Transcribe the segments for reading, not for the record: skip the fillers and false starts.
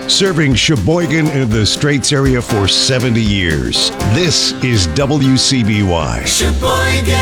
Serving Sheboygan and the Straits area for 70 years. This is WCBY. Sheboygan!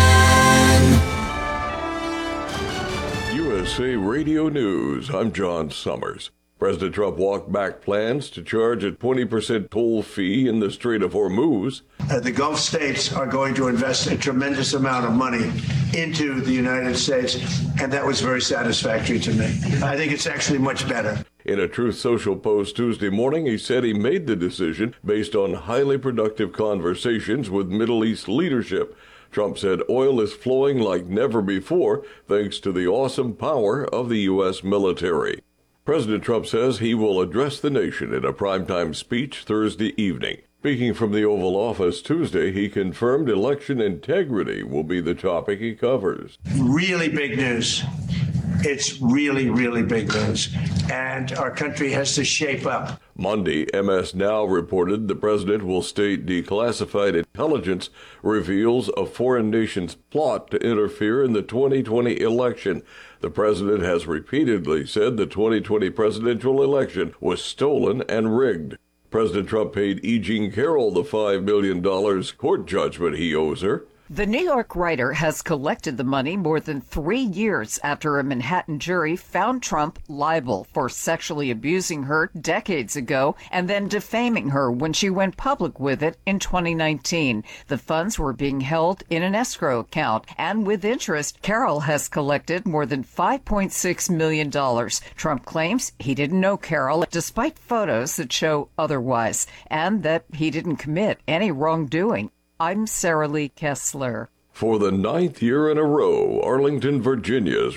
USA Radio News, I'm John Summers. President Trump walked back plans to charge a 20% toll fee in the Strait of Hormuz. The Gulf states are going to invest a tremendous amount of money into the United States, and that was very satisfactory to me. I think it's actually much better. In a Truth Social post Tuesday morning, he said he made the decision based on highly productive conversations with Middle East leadership. Trump said oil is flowing like never before thanks to the awesome power of the U.S. military. President Trump says he will address the nation in a primetime speech Thursday evening. Speaking from the Oval Office Tuesday, he confirmed election integrity will be the topic he covers. Really big news. It's really, really big news. And our country has to shape up. Monday, MS Now reported the president will state declassified intelligence reveals a foreign nation's plot to interfere in the 2020 election. The president has repeatedly said the 2020 presidential election was stolen and rigged. President Trump paid E. Jean Carroll the $5 million court judgment he owes her. The New York writer has collected the money more than 3 years after a Manhattan jury found Trump liable for sexually abusing her decades ago and then defaming her when she went public with it in 2019. The funds were being held in an escrow account, and with interest, Carroll has collected more than $5.6 million. Trump claims he didn't know Carroll, despite photos that show otherwise, and that he didn't commit any wrongdoing. I'm Sarah Lee Kessler. For the 9th year in a row, Arlington, Virginia's